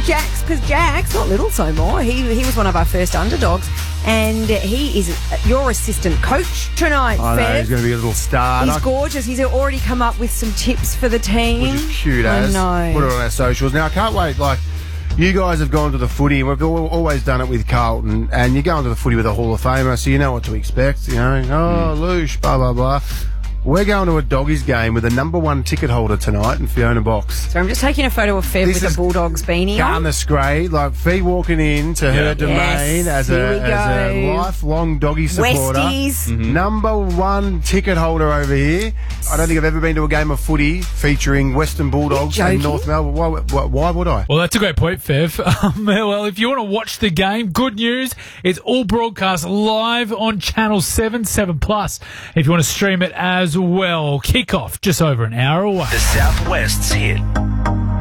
Jax, because Jax, not little so more, he was one of our first underdogs, and he is your assistant coach tonight, I know, Fev. he's going to be a little star. He's gorgeous. He's already come up with some tips for the team. Which is cute as. I know. Put it on our socials. Now, I can't wait, you guys have gone to the footy, and we've always done it with Carlton, and you're going to the footy with a Hall of Famer, so you know what to expect, Loosh, blah, blah, blah. We're going to a doggies game with the number one ticket holder tonight in Fiona Box. So I'm just taking a photo of Fev with a Bulldogs beanie on. Garner Scray, Fee walking in to her domain as a lifelong doggy supporter. Westies. Number one ticket holder over here. I don't think I've ever been to a game of footy featuring Western Bulldogs and North Melbourne. Why would I? Well, that's a great point, Fev. Well, if you want to watch the game, good news. It's all broadcast live on Channel 7, 7+. If you want to stream it as well. Kickoff just over an hour away. The Southwest's hit.